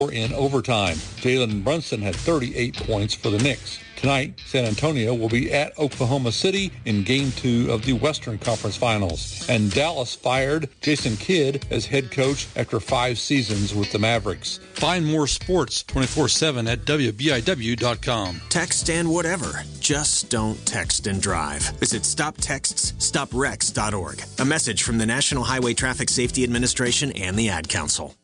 in overtime. Jalen Brunson had 38 points for the Knicks. Tonight, San Antonio will be at Oklahoma City in Game 2 of the Western Conference Finals. And Dallas fired Jason Kidd as head coach after 5 seasons with the Mavericks. Find more sports 24/7 at WBIW.com. Text and whatever. Just don't text and drive. Visit StopTextsStopWrecks.org. A message from the National Highway Traffic Safety Administration and the Ad Council.